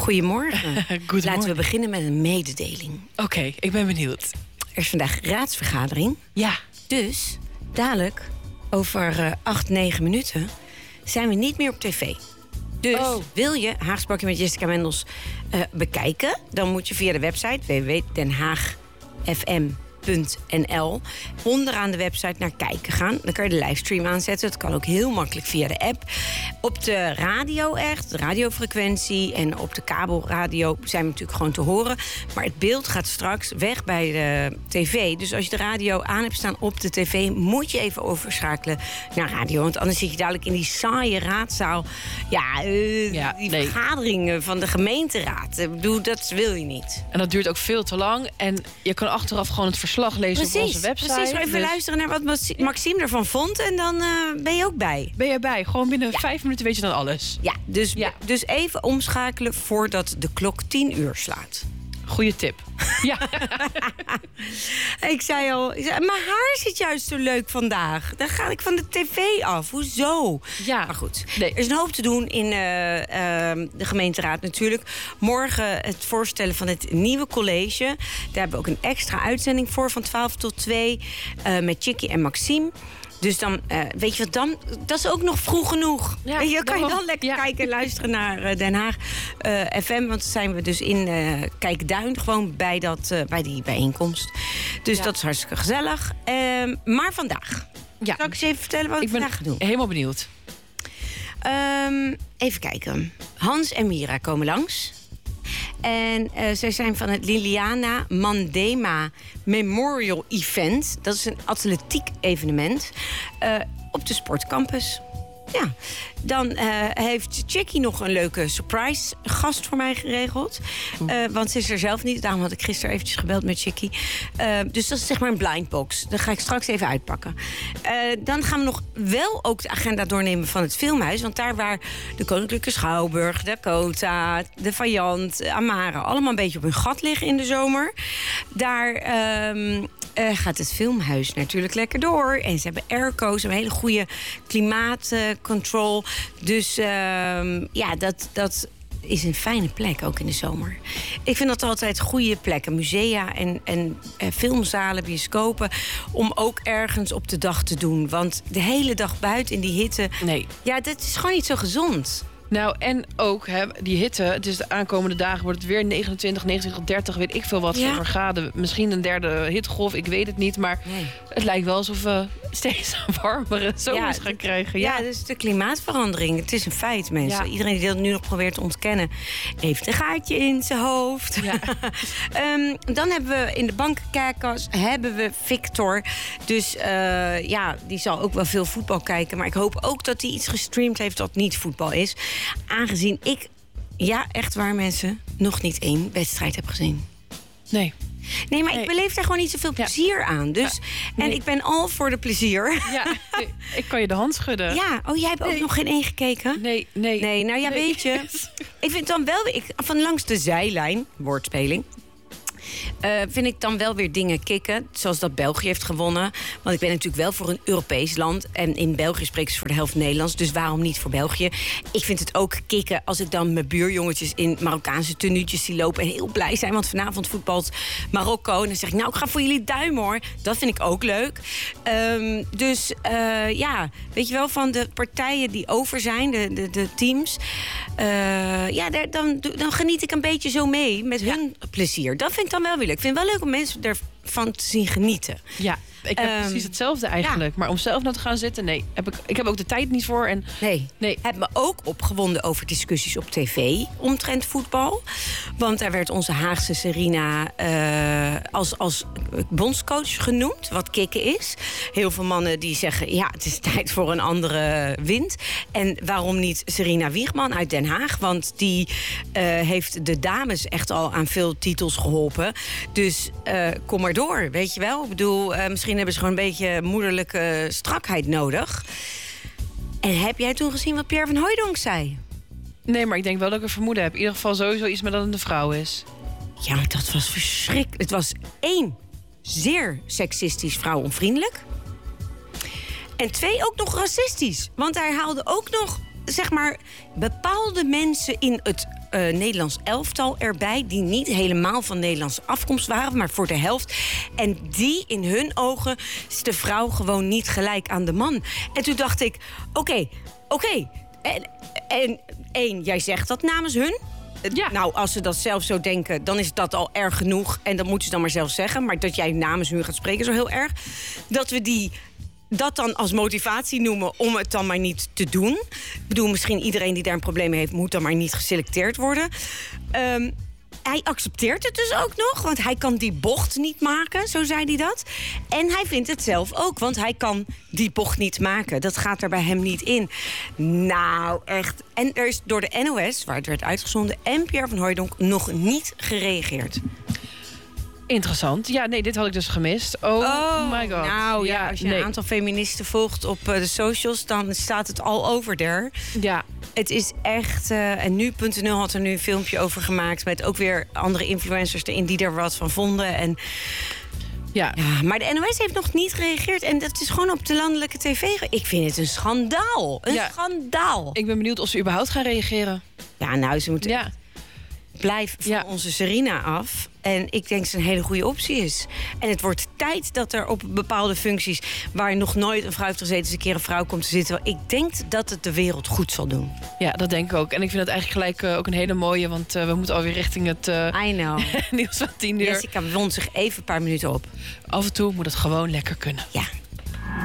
Goedemorgen. Laten we beginnen met een mededeling. Oké, ik ben benieuwd. Er is vandaag raadsvergadering. Ja. Dus dadelijk, over 8-9 minuten, zijn we niet meer op tv. Dus wil je Haags Bakkie met Jessica Mendels bekijken, dan moet je via de website www.denhaagfm.nl onderaan de website naar kijken gaan. Dan kan je de livestream aanzetten. Dat kan ook heel makkelijk via de app. Op de radio echt, de radiofrequentie en op de kabelradio zijn we natuurlijk gewoon te horen. Maar het beeld gaat straks weg bij de tv. Dus als je de radio aan hebt staan op de tv, moet je even overschakelen naar radio. Want anders zit je dadelijk in die saaie raadzaal. Vergaderingen van de gemeenteraad. Ik bedoel, dat wil je niet. En dat duurt ook veel te lang. En je kan achteraf gewoon het verslag lezen op onze website. Precies, maar even luisteren naar wat Maxime ervan vond. En dan ben je ook bij. Ben je bij? Gewoon binnen 5 minuten weet je dan alles. Ja, dus even omschakelen voordat de klok 10 uur slaat. Goeie tip. Ja. Ik zei al, mijn haar zit juist zo leuk vandaag. Dan ga ik van de tv af. Hoezo? Ja. Maar goed, Nee. er is een hoop te doen in de gemeenteraad natuurlijk. Morgen het voorstellen van het nieuwe college. Daar hebben we ook een extra uitzending voor van 12 tot 2 met Chickie en Maxime. Dus dan, weet je wat dan? Dat is ook nog vroeg genoeg. Ja, kan je dan lekker kijken en luisteren naar Den Haag FM. Want dan zijn we dus in Kijkduin gewoon bij die bijeenkomst. Dus dat is hartstikke gezellig. Maar vandaag. Ja. Zal ik eens even vertellen wat ik vandaag ga doen? Helemaal benieuwd. Even kijken. Hans en Mira komen langs. En zij zijn van het Liliana Mandema Memorial Event. Dat is een atletiek evenement op de sportcampus. Ja, dan heeft Chickie nog een leuke surprise gast voor mij geregeld. Want ze is er zelf niet. Daarom had ik gisteren eventjes gebeld met Chickie. Dus dat is zeg maar een blindbox. Dat ga ik straks even uitpakken. Dan gaan we nog wel ook de agenda doornemen van het Filmhuis. Want daar waar de Koninklijke Schouwburg, Dakota, de Vajant, Amara allemaal een beetje op hun gat liggen in de zomer. Daar gaat het Filmhuis natuurlijk lekker door. En ze hebben airco, ze hebben een hele goede klimaatcontrol. Dus dat is een fijne plek, ook in de zomer. Ik vind dat altijd goede plekken. Musea en filmzalen, bioscopen. Om ook ergens op de dag te doen. Want de hele dag buiten in die hitte. Nee. Ja, dat is gewoon niet zo gezond. Nou, en ook die hitte. Het is de aankomende dagen wordt het weer 29, 30, weet ik veel wat voor graden. Misschien een derde hittegolf, ik weet het niet. Maar het lijkt wel alsof we steeds warmere zomers gaan krijgen. Ja, dus de klimaatverandering. Het is een feit, mensen. Ja. Iedereen die dat nu nog probeert te ontkennen, heeft een gaatje in zijn hoofd. Ja. Dan hebben we in de bankenkerkers Victor. Dus die zal ook wel veel voetbal kijken. Maar ik hoop ook dat hij iets gestreamd heeft dat niet voetbal is. Aangezien ik, echt waar mensen, nog niet 1 wedstrijd heb gezien. Nee, maar ik beleef daar gewoon niet zoveel plezier aan. Dus, en ik ben al voor de plezier. Ja, ik kan je de hand schudden. Ja, jij hebt ook nog geen 1 gekeken? Nee. Nou ja, weet je. Ik vind dan wel, van langs de zijlijn, woordspeling, vind ik dan wel weer dingen kicken. Zoals dat België heeft gewonnen. Want ik ben natuurlijk wel voor een Europees land. En in België spreken ze voor de helft Nederlands. Dus waarom niet voor België? Ik vind het ook kicken als ik dan mijn buurjongetjes in Marokkaanse tenuutjes zie lopen. En heel blij zijn, want vanavond voetbalt Marokko. En dan zeg ik, ik ga voor jullie duimen hoor. Dat vind ik ook leuk. Weet je wel, van de partijen die over zijn, de teams. Dan geniet ik een beetje zo mee met hun plezier. Dat vind ik dan wel weer leuk. Ik vind het wel leuk om mensen ervan te zien genieten. Ja, ik heb precies hetzelfde eigenlijk. Maar om zelf nou te gaan zitten, nee. Ik heb ook de tijd niet voor. En nee. Heb me ook opgewonden over discussies op tv omtrent voetbal. Want daar werd onze Haagse Serena als bondscoach genoemd, wat kicken is. Heel veel mannen die zeggen, het is tijd voor een andere wind. En waarom niet Serena Wiegman uit Den Haag? Want die heeft de dames echt al aan veel titels geholpen. Dus kom maar door, weet je wel. Ik bedoel, misschien hebben ze gewoon een beetje moederlijke strakheid nodig. En heb jij toen gezien wat Pierre van Hooijdonk zei? Nee, maar ik denk wel dat ik een vermoeden heb. In ieder geval sowieso iets met dat het een vrouw is. Ja, maar dat was verschrikkelijk. Het was 1, zeer seksistisch, vrouwonvriendelijk. En 2, ook nog racistisch. Want hij haalde ook nog, zeg maar, bepaalde mensen in het Nederlands elftal erbij... die niet helemaal van Nederlandse afkomst waren, maar voor de helft. En die, in hun ogen, is de vrouw gewoon niet gelijk aan de man. En toen dacht ik, oké. En jij zegt dat namens hun? Ja. Nou, als ze dat zelf zo denken, dan is dat al erg genoeg. En dat moeten ze dan maar zelf zeggen. Maar dat jij namens hun gaat spreken is zo heel erg. Dat we dat dan als motivatie noemen om het dan maar niet te doen. Ik bedoel, misschien iedereen die daar een probleem mee heeft... moet dan maar niet geselecteerd worden. Hij accepteert het dus ook nog, want hij kan die bocht niet maken, zo zei hij dat. En hij vindt het zelf ook, want hij kan die bocht niet maken. Dat gaat er bij hem niet in. Nou, echt. En er is door de NOS, waar het werd uitgezonden... en Pierre van Hooijdonk nog niet gereageerd. Interessant. Ja, nee, dit had ik dus gemist. Oh my god. Nou ja, als je een aantal feministen volgt op de socials... dan staat het all over there. Ja. Het is echt... en nu.nl had er nu een filmpje over gemaakt... met ook weer andere influencers erin die er wat van vonden. En ja, maar de NOS heeft nog niet gereageerd. En dat is gewoon op de landelijke tv. Ik vind het een schandaal. Een schandaal. Ik ben benieuwd of ze überhaupt gaan reageren. Ja, nou, ze moeten... Ja. Blijf van onze Serena af. En ik denk dat het een hele goede optie is. En het wordt tijd dat er op bepaalde functies... waar nog nooit een vrouw heeft gezeten... eens een keer een vrouw komt te zitten. Ik denk dat het de wereld goed zal doen. Ja, dat denk ik ook. En ik vind het eigenlijk gelijk ook een hele mooie... want we moeten alweer richting het I know. nieuws van 10 uur. Jessica wond zich even een paar minuten op. Af en toe moet het gewoon lekker kunnen. Ja.